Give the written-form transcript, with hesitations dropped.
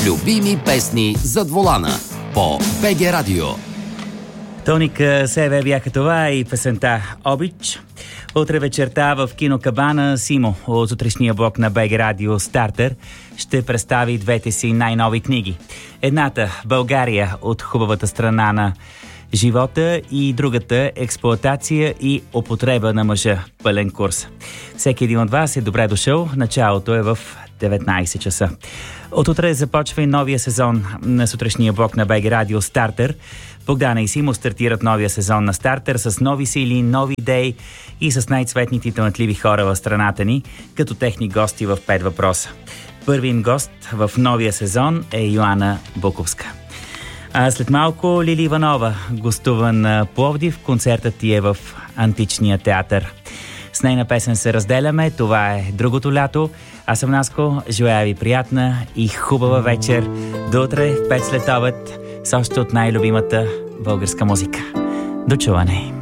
Любими песни зад волана по БГ Радио. Тоник Себе бяха това и песента Обич. Утре вечерта в кино Кабана Симо от сутрешния блок на БГ Радио Стартер ще представи двете си най-нови книги. Едната България от хубавата страна на живота и другата експлоатация и употреба на мъжа. Пълен курс. Всеки един от вас е добре дошъл. Началото е в 19 часа. От утре започва и новия сезон на сутрешния блок на БГ Радио Стартер. Богдана и Симо стартират новия сезон на Стартер с нови сили, нови идеи и с най-цветните и талантливи хора в страната ни, като техни гости в 5 въпроса. Първи им гост в новия сезон е Йоана Буковска. А след малко Лили Иванова гостува на Пловдив. Концертът ти е в Античния театър. С нейна песен се разделяме. Това е Другото лято. Аз съм Наско. Желая ви приятна и хубава вечер. До утре в 5 след обед с още от най-любимата българска музика. До чуване!